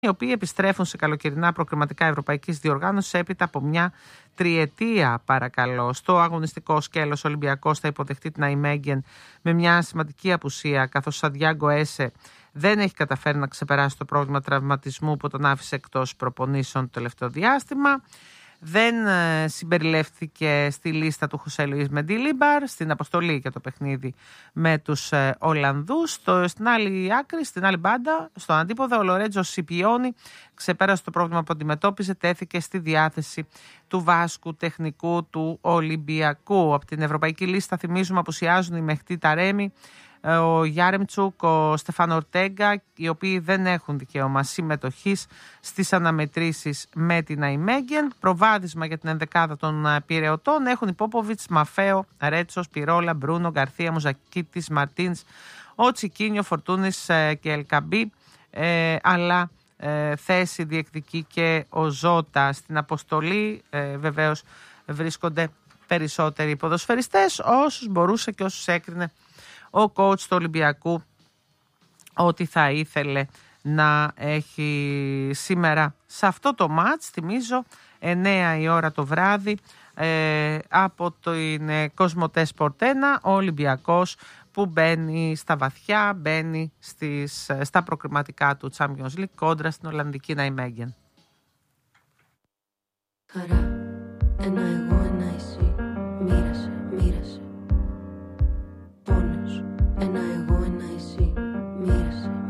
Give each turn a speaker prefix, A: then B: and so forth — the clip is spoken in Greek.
A: οι οποίοι επιστρέφουν σε καλοκαιρινά προκριματικά ευρωπαϊκής διοργάνωσης έπειτα από μια τριετία, παρακαλώ. Στο αγωνιστικό σκέλος ο Ολυμπιακός θα υποδεχτεί την Αϊμέγγεν με μια σημαντική απουσία, καθώς ο Σαντιάγκο Έσε δεν έχει καταφέρει να ξεπεράσει το πρόβλημα τραυματισμού που τον άφησε εκτός προπονήσεων το τελευταίο διάστημα. Δεν συμπεριλέφθηκε στη λίστα του Χωσέ Λουίς Μεντίλιμπαρ στην αποστολή για το παιχνίδι με τους Ολλανδούς. Στην άλλη άκρη, στην άλλη μπάντα, στον αντίποδα, ο Λορέτζο Σιπιόνι ξεπέρασε το πρόβλημα που αντιμετώπιζε, τέθηκε στη διάθεση του Βάσκου τεχνικού του Ολυμπιακού. Από την ευρωπαϊκή λίστα, θυμίζουμε, απουσιάζουν οι Μεχτή Ταρέμι, ο Γιάρεμτσουκ, ο Στεφάν Ορτέγκα, οι οποίοι δεν έχουν δικαίωμα συμμετοχής στις αναμετρήσεις με την Αϊμέγγεν. Προβάδισμα για την ενδεκάδα των Πειραιωτών έχουν οι Πόποβιτς, Μαφέο, Ρέτσος, Πιρόλα, Μπρούνο, Γκαρθία, Μουζακίτης, Μαρτίνς, ο Τσικίνιο, Φορτούνης και Ελκαμπή, αλλά θέση διεκδικεί και ο Ζώτα. Στην αποστολή βεβαίως βρίσκονται περισσότεροι ποδοσφαιριστές, όσους μπορούσε και όσους έκρινε ο coach του Ολυμπιακού ότι θα ήθελε να έχει σήμερα σε αυτό το μάτς. Θυμίζω 9 η ώρα το βράδυ από την Κοσμοτέ Sport 1 ο Ολυμπιακός που μπαίνει στα βαθιά, μπαίνει στα προκριματικά του Champions League κόντρα στην Ολλανδική Ναϊμέγγεν.